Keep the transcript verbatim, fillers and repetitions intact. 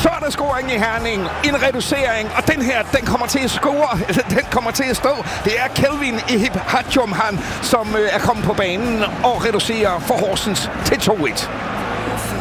Så er der scoring i Herning. En reducering, og den her, den kommer til at score. Den kommer til at stå. Det er Kelvin Ihip Hadjum, han, som øh, er kommet på banen og reducerer for Horsens til to et.